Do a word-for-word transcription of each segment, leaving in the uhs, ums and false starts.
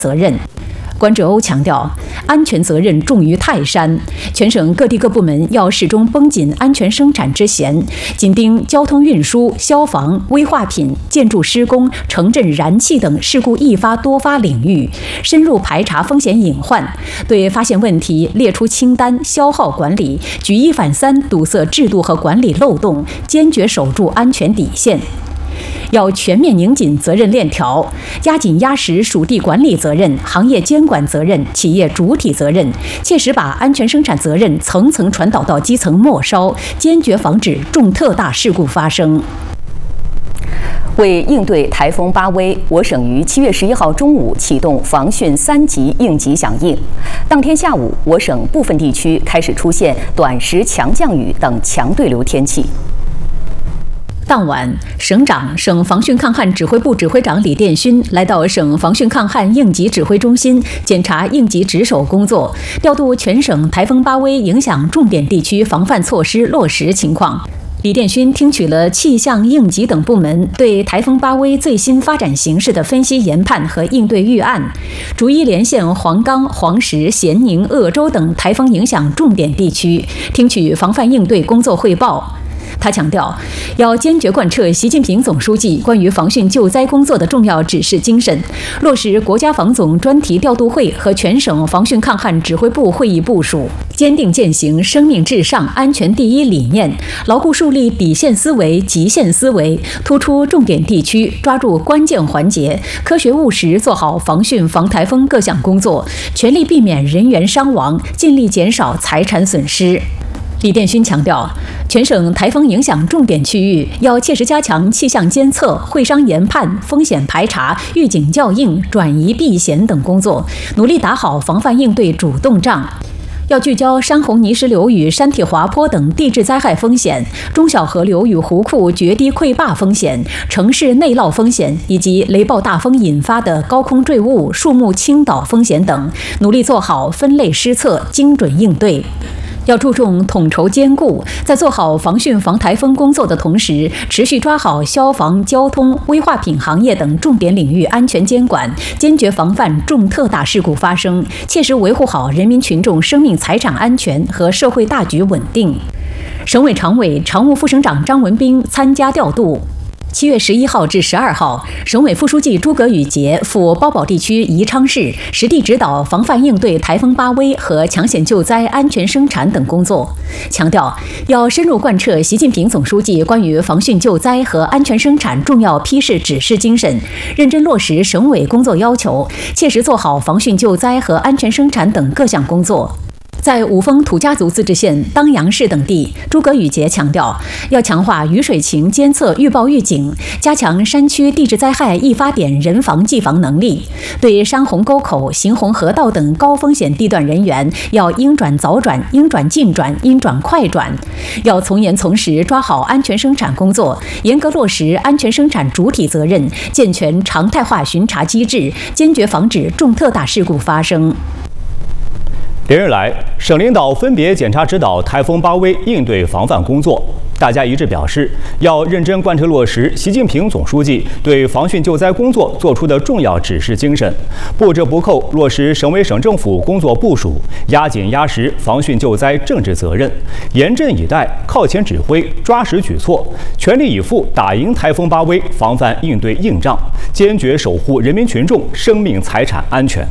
责任。关志欧强调，安全责任重于泰山，全省各地各部门要始终绷紧安全生产之弦，紧盯交通运输、消防、危化品、建筑施工、城镇燃气等事故易发多发领域，深入排查风险隐患，对发现问题列出清单，消耗管理，举一反三，堵塞制度和管理漏洞，坚决守住安全底线。要全面拧紧责任链条，压紧压实属地管理责任、行业监管责任、企业主体责任，切实把安全生产责任层层传导到基层末梢，坚决防止重特大事故发生。 为应对台风巴威，我省于七月十一号中午启动防汛三级应急响应。当天下午，我省部分地区开始出现短时强降雨等强对流天气。 当晚，省长、省防汛抗旱指挥部指挥长李殿勋来到省防汛抗旱应急指挥中心，检查应急值守工作，调度全省台风巴威影响重点地区防范措施落实情况。李殿勋听取了气象、应急等部门对台风巴威最新发展形势的分析研判和应对预案，逐一连线黄冈、黄石、咸宁、鄂州等台风影响重点地区，听取防范应对工作汇报。他强调，要坚决贯彻习近平总书记关于防汛救灾工作的重要指示精神，落实国家防总专题调度会和全省防汛抗旱指挥部会议部署，坚定践行生命至上、安全第一理念，牢固树立底线思维、极限思维，突出重点地区，抓住关键环节，科学务实做好防汛防台风各项工作，全力避免人员伤亡，尽力减少财产损失。李殿勋强调，全省台风影响重点区域要切实加强气象监测、会商研判、风险排查、预警校应、转移避险等工作，努力打好防范应对主动仗。要聚焦山洪泥石流与山体滑坡等地质灾害风险、中小河流与湖库决堤溃坝风险、城市内涝风险以及雷暴大风引发的高空坠物、树木倾倒风险等，努力做好分类施策，精准应对。要注重统筹兼顾，在做好防汛防台风工作的同时，持续抓好消防、交通、危化品行业等重点领域安全监管，坚决防范重特大事故发生，切实维护好人民群众生命财产安全和社会大局稳定。省委常委、常务副省长张文彬参加调度。七月十一号至十二号，省委副书记诸葛宇杰赴包保地区宜昌市，实地指导防范应对台风巴威和抢险救灾、安全生产等工作，强调要深入贯彻习近平总书记关于防汛救灾和安全生产重要批示指示精神，认真落实省委工作要求，切实做好防汛救灾和安全生产等各项工作。在五峰土家族自治县、当阳市等地，诸葛宇杰强调，要强化雨水情监测预报预警，加强山区地质灾害易发点人防技防能力。对山洪沟口、行洪河道等高风险地段人员，要应转早转、应转近转、应转快转。要从严从实抓好安全生产工作，严格落实安全生产主体责任，健全常态化巡查机制，坚决防止重特大事故发生。 连日来，省领导分别检查指导台风巴威应对防范工作，大家一致表示，要认真贯彻落实习近平总书记对防汛救灾工作作出的重要指示精神，不折不扣落实省委省政府工作部署，压紧压实防汛救灾政治责任，严阵以待，靠前指挥，抓实举措，全力以赴打赢台风巴威防范应对硬仗，坚决守护人民群众生命财产安全。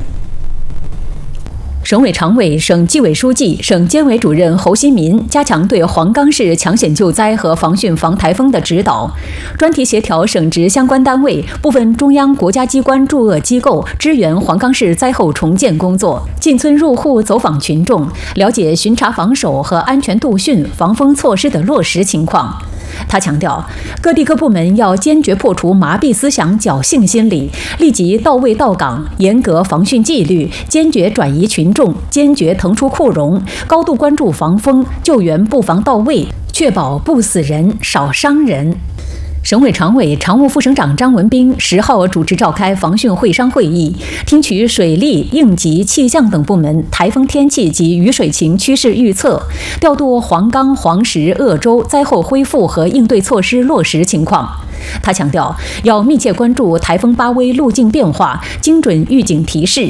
省委常委、省纪委书记、省监委主任侯新民加强对黄冈市抢险救灾和防汛防台风的指导，专题协调省直相关单位、部分中央国家机关驻鄂机构支援黄冈市灾后重建工作，进村入户走访群众，了解巡查防守和安全度汛、防风措施的落实情况。他强调，各地各部门要坚决破除麻痹思想、侥幸心理，立即到位到岗，严格防汛纪律，坚决转移群众，坚决腾出库容，高度关注防风救援布防到位，确保不死人、少伤人。 省委常委、常务副省长张文斌十号主持召开防汛会商会议，听取水利、应急、气象等部门台风天气及雨水情趋势预测，调度黄冈、黄石、鄂州灾后恢复和应对措施落实情况。他强调，要密切关注台风巴威路径变化，精准预警提示，